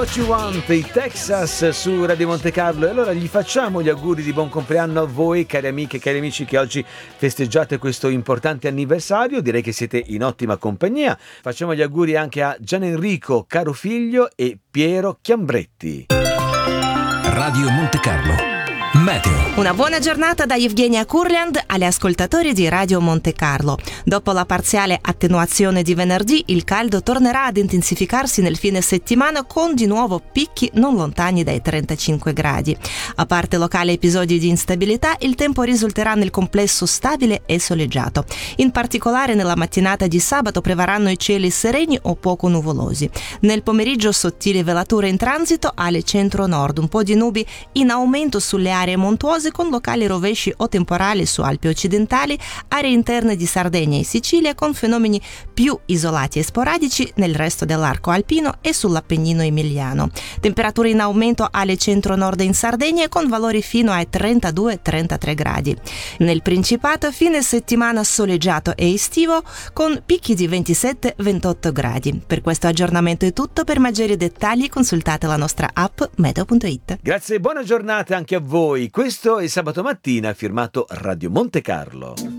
What You Want, i Texas su Radio Monte Carlo. E allora gli facciamo gli auguri di buon compleanno a voi, cari amiche e cari amici, che oggi festeggiate questo importante anniversario. Direi che siete in ottima compagnia. Facciamo gli auguri anche a Gianenrico Carofiglio e Piero Chiambretti. Radio Monte Carlo Meteo. Una buona giornata da Evgenia Kurland agli ascoltatori di Radio Monte Carlo. Dopo la parziale attenuazione di venerdì, il caldo tornerà ad intensificarsi nel fine settimana con di nuovo picchi non lontani dai 35 gradi. A parte locali episodi di instabilità, il tempo risulterà nel complesso stabile e soleggiato. In particolare nella mattinata di sabato prevarranno i cieli sereni o poco nuvolosi. Nel pomeriggio sottili velature in transito alle centro-nord, un po' di nubi in aumento sulle aree montuose con locali rovesci o temporali su Alpi occidentali, aree interne di Sardegna e Sicilia con fenomeni più isolati e sporadici nel resto dell'arco alpino e sull'Appennino emiliano. Temperature in aumento alle centro-nord in Sardegna con valori fino ai 32-33 gradi. Nel Principato fine settimana soleggiato e estivo con picchi di 27-28 gradi. Per questo aggiornamento è tutto. Per maggiori dettagli consultate la nostra app meteo.it. Grazie e buona giornata anche a voi. Questo è Sabato Mattina firmato Radio Monte Carlo.